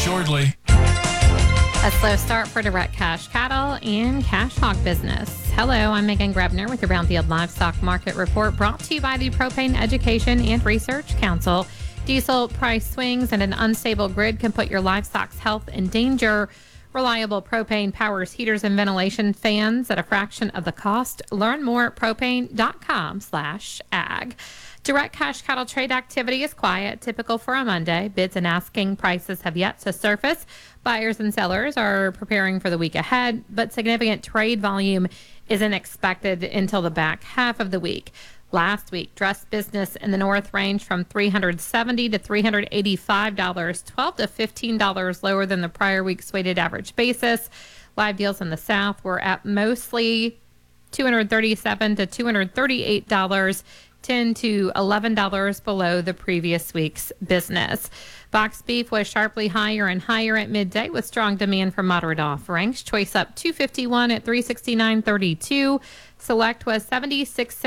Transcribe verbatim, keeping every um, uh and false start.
shortly. A slow start for direct cash cattle and cash hog business. Hello, I'm Megan Grebner with your Brownfield Livestock Market Report, brought to you by the Propane Education and Research Council. Diesel price swings and an unstable grid can put your livestock's health in danger. Reliable propane powers heaters and ventilation fans at a fraction of the cost. Learn more at propane.com slash ag. Direct cash cattle trade activity is quiet, typical for a Monday. Bids and asking prices have yet to surface. Buyers and sellers are preparing for the week ahead, but significant trade volume isn't expected until the back half of the week. Last week, dress business in the north ranged from three hundred seventy dollars to three hundred eighty-five dollars, twelve to fifteen dollars lower than the prior week's weighted average basis. Live deals in the south were at mostly two hundred thirty-seven dollars to two hundred thirty-eight dollars, ten to eleven dollars below the previous week's business. Box beef was sharply higher and higher at midday with strong demand for moderate offerings. Choice up two fifty-one at three sixty-nine thirty-two. Select was seventy-six